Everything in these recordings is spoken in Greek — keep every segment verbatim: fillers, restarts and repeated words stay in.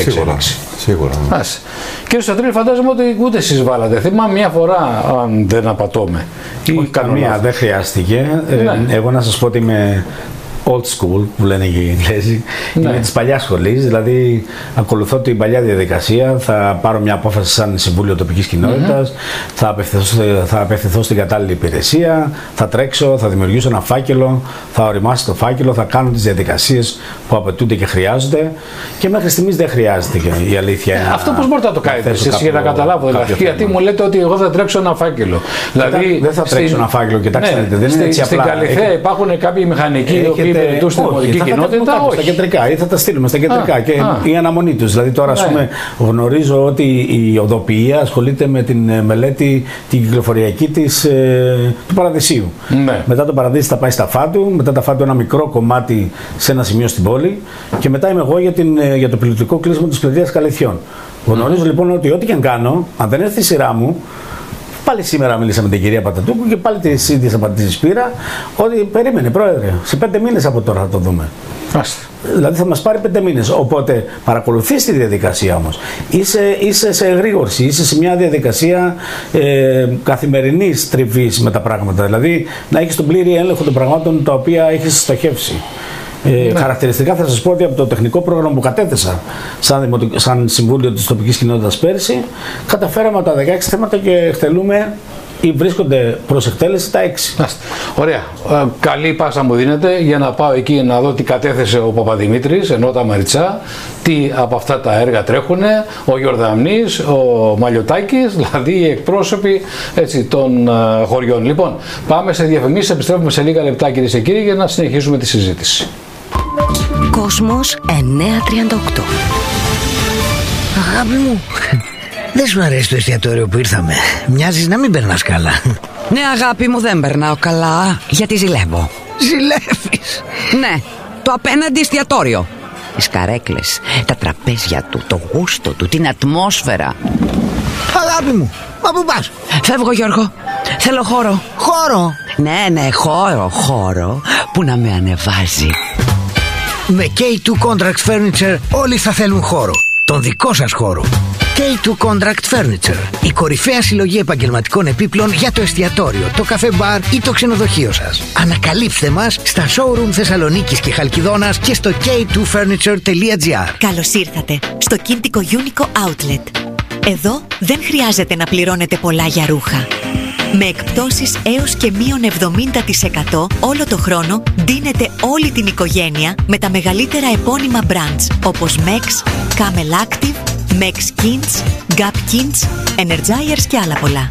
εξέλιξη. Σίγουρα. Ναι. Κύριε Στρατήλη, φαντάζομαι ότι ούτε εσείς βάλατε. Θυμάμαι μια φορά, αν δεν απατώμε. Όχι, καμία, δεν χρειάστηκε. Ναι. Ε, εγώ να σας πω ότι είμαι old school, που λένε οι Εγγλέζοι, ναι. Είμαι της παλιάς σχολής, δηλαδή ακολουθώ την παλιά διαδικασία, θα πάρω μια απόφαση σαν Συμβούλιο Τοπικής Κοινότητας, mm-hmm. θα, απευθυνθώ, θα απευθυνθώ στην κατάλληλη υπηρεσία, θα τρέξω, θα δημιουργήσω ένα φάκελο, θα οριμάσω το φάκελο, θα κάνω τις διαδικασίες που απαιτούνται και χρειάζονται και μέχρι στιγμής δεν χρειάζεται και η αλήθεια. Ε, αυτό πώς μπορείτε να το κάνετε εσείς για να καταλάβω, δηλαδή, γιατί μου λέτε ότι εγώ θα τρέξω ένα φάκελο. Δηλαδή, δεν θα τρέξω στην... ένα φάκελο, κοιτάξτε, ναι, δεν είναι έτσι απλά. Στην Καλιθέα υπάρχουν κάποιοι μηχανικοί οι οποίοι υπηρετούν στην δημοτική κοινότητα, όχι. Στα κεντρικά, ή θα τα στείλουμε στα κεντρικά α, και α. η αναμονή τους. Δηλαδή τώρα, ναι. ας πούμε, γνωρίζω ότι η οδοποιία ασχολείται με την μελέτη την κυκλοφοριακή της, ε, του Παραδεισίου. Ναι. Μετά το Παραδείσι θα πάει στα Φάτου, μετά τα Φάτου ένα μικρό κομμάτι σε ένα σημείο στην πόλη και μετά είμαι εγώ για, την, για το πιλωτικό κλείσιμο της πλατείας Καλιθιών. Γνωρίζω mm. λοιπόν ότι ό,τι και αν κάνω, αν δεν έρθει η σειρά μου, πάλι σήμερα μίλησα με την κυρία Πατατούκου και πάλι τις ίδιες απαντήσεις πήρα ότι περίμενε πρόεδρε, σε πέντε μήνες από τώρα θα το δούμε. Άστε. Δηλαδή θα μας πάρει πέντε μήνες. Οπότε παρακολουθείς τη διαδικασία όμως. Είσαι, είσαι σε εγρήγορση, είσαι σε μια διαδικασία ε, καθημερινής τριβής με τα πράγματα. Δηλαδή να έχεις τον πλήρη έλεγχο των πραγμάτων τα οποία έχεις στοχεύσει. Ε, ναι. Χαρακτηριστικά θα σας πω ότι από το τεχνικό πρόγραμμα που κατέθεσα σαν, δημοτικ... σαν Συμβούλιο της Τοπικής Κοινότητας πέρσι, καταφέραμε τα δεκαέξι θέματα και εκτελούμε ή βρίσκονται προς εκτέλεση τα έξι. Ωραία. Ε, καλή πάσα μου δίνετε για να πάω εκεί να δω τι κατέθεσε ο Παπαδημήτρης, ενώ τα Μαριτσά, τι από αυτά τα έργα τρέχουν, ο Γιορδαμνής, ο Μαλιωτάκης, δηλαδή οι εκπρόσωποι έτσι, των uh, χωριών. Λοιπόν, πάμε σε διαφημίσεις, επιστρέφουμε σε λίγα λεπτά κυρίες και κύριοι για να συνεχίσουμε τη συζήτηση. Κόσμος εννιακόσια τριάντα οκτώ. Αγάπη μου, δεν σου αρέσει το εστιατόριο που ήρθαμε? Μοιάζεις να μην περνάς καλά. Ναι αγάπη μου, δεν περνάω καλά, γιατί ζηλεύω. Ζηλεύεις? Ναι, το απέναντι εστιατόριο. Τις καρέκλες, τα τραπέζια του, το γούστο του, την ατμόσφαιρα. Αγάπη μου, μα πού πας? Φεύγω Γιώργο, θέλω χώρο. Χώρο? Ναι, ναι, χώρο, χώρο που να με ανεβάζει. Με κέι τού Contract Furniture όλοι θα θέλουν χώρο. Τον δικό σας χώρο. κέι τού Contract Furniture. Η κορυφαία συλλογή επαγγελματικών επίπλων για το εστιατόριο, το καφέ μπαρ ή το ξενοδοχείο σας. Ανακαλύψτε μας στα showroom Θεσσαλονίκης και Χαλκιδόνας και στο κέι τού φέρνιτσερ τελεία τζι άρ. Καλώς ήρθατε στο Κίντικο Unico Outlet. Εδώ δεν χρειάζεται να πληρώνετε πολλά για ρούχα. Με εκπτώσεις έως και μείον εβδομήντα τοις εκατό όλο το χρόνο ντύνετε όλη την οικογένεια με τα μεγαλύτερα επώνυμα brands όπως Mex, Camel Active, Mex Kins, Gap Kins, Energizers και άλλα πολλά.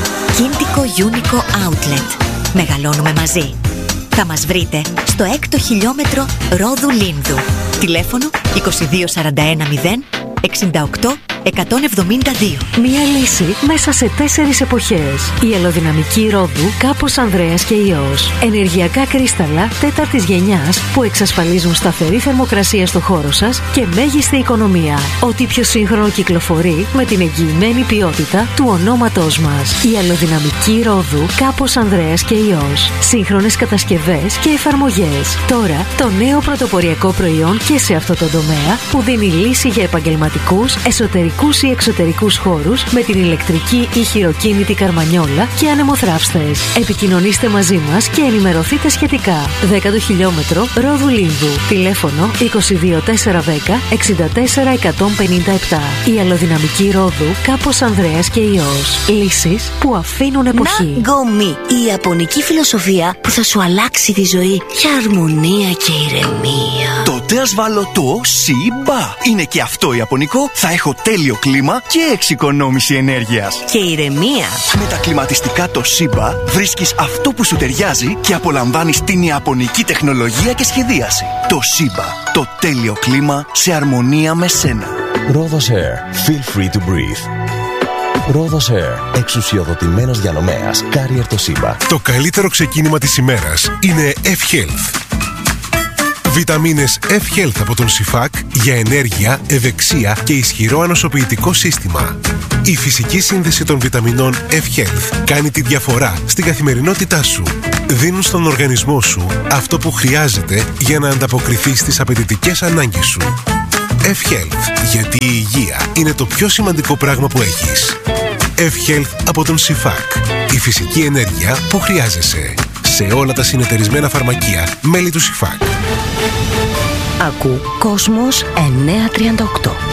Kintiko Unico Outlet. Μεγαλώνουμε μαζί. Θα μας βρείτε στο έκτο χιλιόμετρο Ρόδου Λίνδου. Τηλέφωνο είκοσι δύο σαράντα ένα μηδέν εξήντα οκτώ εκατόν εβδομήντα δύο. Μία λύση μέσα σε τέσσερις εποχές. Η αλλοδυναμική Ρόδου Κάπος Ανδρέας και Υιός. Ενεργειακά κρίσταλα τέταρτης γενιάς που εξασφαλίζουν σταθερή θερμοκρασία στο χώρο σας και μέγιστη οικονομία. Ό,τι πιο σύγχρονο κυκλοφορεί με την εγγυημένη ποιότητα του ονόματός μας. Η αλλοδυναμική Ρόδου Κάπος Ανδρέας και Υιός. Σύγχρονες κατασκευές και εφαρμογές. Τώρα το νέο πρωτοποριακό προϊόν και σε αυτό το τομέα που δίνει λύση για επαγγελματικούς, εσωτερικούς ή εξωτερικούς χώρους με την ηλεκτρική ή χειροκίνητη καρμανιόλα και ανεμοθράυστες. Επικοινωνήστε μαζί μας και ενημερωθείτε σχετικά. δέκατο χιλιόμετρο Ρόδου Λίνδου. Τηλέφωνο είκοσι δύο τετρακόσια δέκα εξήντα τέσσερα εκατόν πενήντα επτά. Η αλλοδυναμική Ρόδου Κάπος Ανδρέας και Υιός. Λύσεις που αφήνουν εποχή. Ναγκομί. Η ιαπωνική φιλοσοφία που θα σου αλλάξει τη ζωή για αρμονία και ηρεμία. Τότε ας βάλω το Σιμπα. Είναι και αυτό ιαπωνικό. Θα έχω τέλειο κλίμα και εξοικονόμηση ενέργειας. Και ηρεμία. Με τα κλιματιστικά το Σιμπα βρίσκεις αυτό που σου ταιριάζει και απολαμβάνεις την ιαπωνική τεχνολογία και σχεδίαση. Το Σιμπα. Το τέλειο κλίμα σε αρμονία με σένα. Rhodos Air. Feel free to breathe. Rhodos Air. Εξουσιοδοτημένος διανομέας. Carrier το Σιμπα. Το καλύτερο ξεκίνημα της ημέρας είναι F-Health. Βιταμίνες F-Health από τον Σιφάκ για ενέργεια, ευεξία και ισχυρό ανοσοποιητικό σύστημα. Η φυσική σύνδεση των βιταμινών F-Health κάνει τη διαφορά στην καθημερινότητά σου. Δίνουν στον οργανισμό σου αυτό που χρειάζεται για να ανταποκριθεί στις απαιτητικές ανάγκες σου. F-Health, γιατί η υγεία είναι το πιο σημαντικό πράγμα που έχεις. F-Health από τον Σιφάκ. Η φυσική ενέργεια που χρειάζεσαι. Σε όλα τα συνεταιρισμένα φαρμακεία, μέλη του Σιφάκ. Ακού Κόσμος εννιακόσια τριάντα οκτώ.